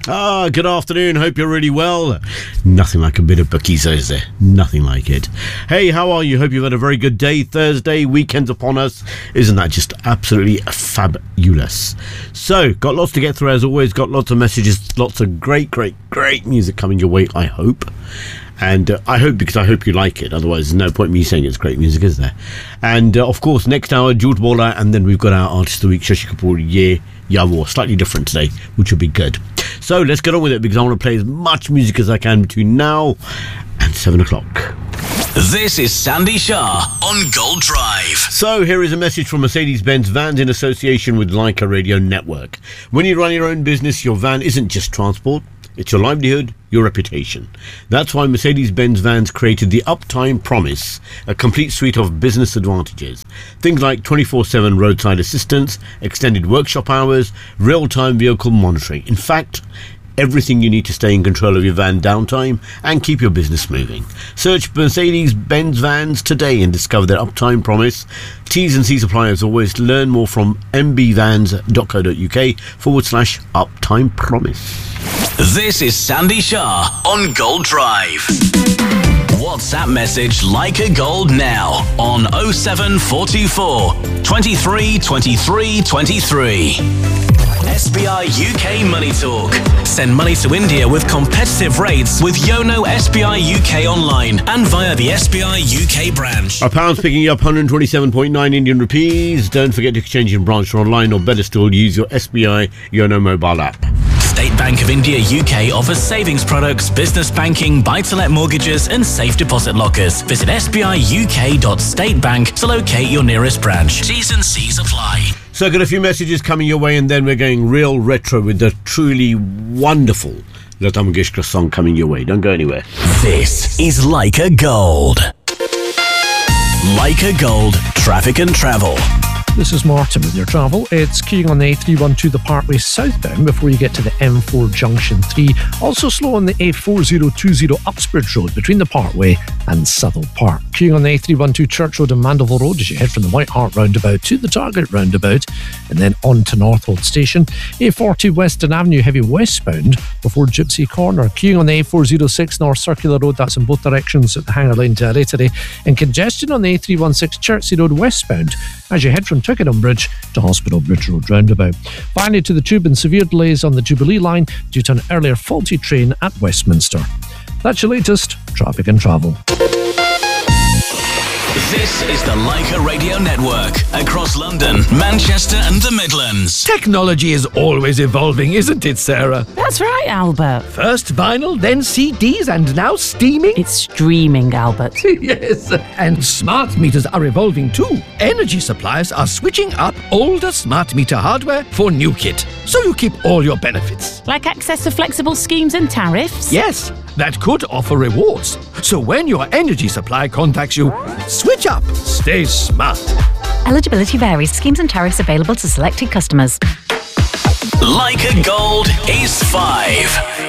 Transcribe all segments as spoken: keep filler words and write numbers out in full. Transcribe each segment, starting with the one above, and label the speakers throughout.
Speaker 1: Ah, good afternoon. Hope you're really well. Nothing like a bit of Bakiza, is there? Nothing like it. Hey, how are you? Hope you've had a very good day. Thursday, weekend's upon us. Isn't that just absolutely fabulous? So, got lots to get through as always. Got lots of messages. Lots of great, great, great music coming your way, I hope. And uh, I hope because I hope you like it. Otherwise, there's no point in me saying it's great music, is there? And, uh, of course, next hour, Jude Bowler. And then we've got our Artist of the Week, Shashi Kapoor, Yeah, Yeah, War. Slightly different today, which will be good. So let's get on with it because I want to play as much music as I can between now and seven o'clock.
Speaker 2: This is Sandy Shah on Gold Drive.
Speaker 1: So here is a message from Mercedes-Benz Vans in association with Leica Radio Network. When you run your own business, your van isn't just transport. It's your livelihood, your reputation. That's why Mercedes-Benz Vans created the Uptime Promise, a complete suite of business advantages. Things like twenty-four seven roadside assistance, extended workshop hours, real-time vehicle monitoring. In fact, everything you need to stay in control of your van downtime and keep your business moving. Search Mercedes-Benz Vans today and discover their Uptime Promise. T's and C's apply as always. Learn more from mbvans.co.uk forward slash Uptime Promise.
Speaker 2: This is Sandy Shah on Gold Drive. WhatsApp message Leica Gold now on oh seven four two four, twenty-three twenty-three twenty-three. S B I U K Money Talk. Send money to India with competitive rates with Yono S B I U K online and via the S B I U K branch.
Speaker 1: A pound's picking you up one hundred twenty-seven point nine Indian rupees. Don't forget to exchange in branch or online, or better still, use your S B I Yono mobile app.
Speaker 2: State Bank of India U K offers savings products, business banking, buy-to-let mortgages and safe deposit lockers. Visit s b i u k dot state bank to locate your nearest branch. T's and C's apply.
Speaker 1: So I've got a few messages coming your way and then we're going real retro with the truly wonderful Lata Mangeshkar song coming your way. Don't go anywhere.
Speaker 2: This is Leica Gold. Leica Gold, traffic and travel.
Speaker 3: This is Martin with your travel. It's queuing on the A three twelve the Parkway southbound before you get to the M four Junction three. Also slow on the A four oh two oh Uxbridge Road between the Parkway and Southall Park. Queuing on the A three twelve Church Road and Mandeville Road as you head from the White Hart roundabout to the Target roundabout and then on to Northolt Station. A forty Western Avenue heavy westbound before Gypsy Corner. Queuing on the A four oh six North Circular Road, that's in both directions at the Hanger Lane to Aretire. And congestion on the A three sixteen Chertsey Road westbound as you head from Twickenham Bridge to Hospital Bridge Road roundabout. Finally to the Tube and severe delays on the Jubilee line due to an earlier faulty train at Westminster. That's your latest traffic and travel.
Speaker 2: This is the Leica Radio Network across London, Manchester and the Midlands.
Speaker 4: Technology is always evolving, isn't it, Sarah?
Speaker 5: That's right, Albert.
Speaker 4: First vinyl, then C Ds, and now streaming?
Speaker 5: It's streaming, Albert.
Speaker 4: Yes, and smart meters are evolving too. Energy suppliers are switching up older smart meter hardware for new kit, so you keep all your benefits.
Speaker 5: Like access to flexible schemes and tariffs?
Speaker 4: Yes, that could offer rewards. So when your energy supply contacts you, switch up. Stay smart.
Speaker 6: Eligibility varies. Schemes and tariffs available to selected customers.
Speaker 2: Leica Gold is five.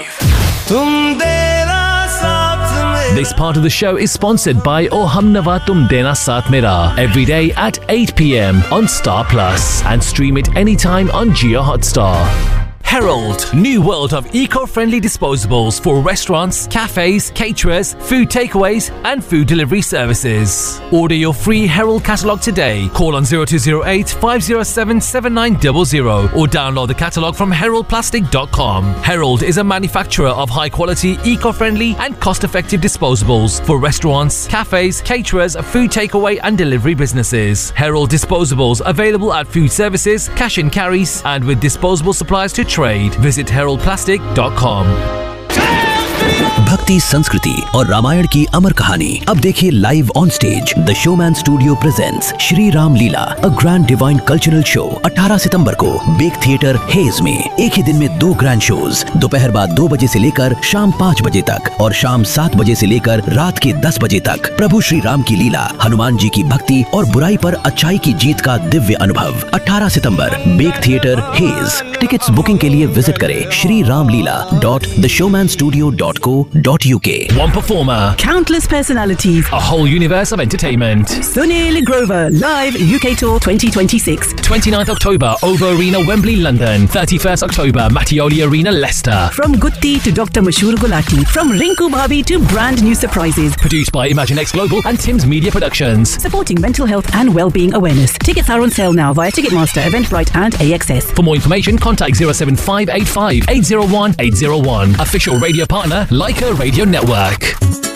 Speaker 7: This part of the show is sponsored by Oh Humnava Tum Dena Saath Mera every day at eight p.m. on Star Plus and stream it anytime on Jio Hotstar. Herald, new world of eco-friendly disposables for restaurants, cafes, caterers, food takeaways and food delivery services. Order your free Herald catalogue today. Call on zero two zero eight, five zero seven, seven nine zero zero or download the catalogue from herald plastic dot com. Herald is a manufacturer of high-quality, eco-friendly and cost-effective disposables for restaurants, cafes, caterers, food takeaway and delivery businesses. Herald disposables available at food services, cash and carries and with disposable supplies to trade. Visit herald plastic dot com.
Speaker 8: भक्ति, संस्कृति और रामायण की अमर कहानी अब देखिए live on stage. The showman studio presents Shri Ram Leela, a grand divine cultural show अठारह सितंबर को bake theatre hedge में। एक ही दिन में दो ग्रैंड शोज, दोपहर बाद दो बजे से लेकर शाम पाँच बजे तक और शाम सात बजे से लेकर रात के दस बजे तक। प्रभु श्री राम की लीला, हनुमान जी की भक्ति और बुराई पर अच्छाई की जीत का दिव्य अनुभव। अठारह सितंबर bake theatre hedge. Tickets booking के लिए विजिट करें श्री राम लीला dot the showman studio dot co dot uk.
Speaker 7: One performer,
Speaker 9: countless personalities,
Speaker 7: a whole universe of entertainment.
Speaker 9: Sunil Grover, live U K Tour twenty twenty-six.
Speaker 7: twenty-ninth October, OVO Arena, Wembley, London. thirty-first October, Mattioli Arena, Leicester.
Speaker 9: From Gutti to Doctor Mashur Gulati, from Rinku Bhabhi to brand new surprises.
Speaker 7: Produced by ImagineX Global and Tim's Media Productions.
Speaker 9: Supporting mental health and well-being awareness. Tickets are on sale now via Ticketmaster, Eventbrite and A X S.
Speaker 7: For more information, contact zero seven five eight five eight zero one eight zero one. Official radio partner, Leica Radio Network.